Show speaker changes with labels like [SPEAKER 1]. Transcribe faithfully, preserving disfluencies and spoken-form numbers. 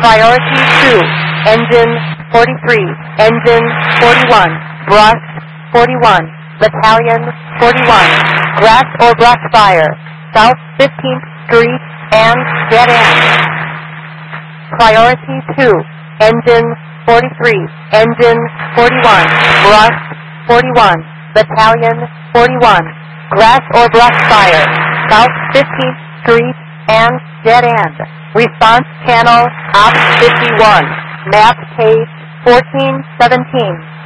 [SPEAKER 1] Priority two, engine forty-three, engine forty-one, brush forty-one, battalion forty-one, grass or brush fire, South fifteenth Street and dead end. Priority two, engine forty-three, engine forty-one, brush forty-one, battalion forty-one, grass or brush fire, South fifteenth Street and dead end. Response channel op fifty-one, map page fourteen seventeen.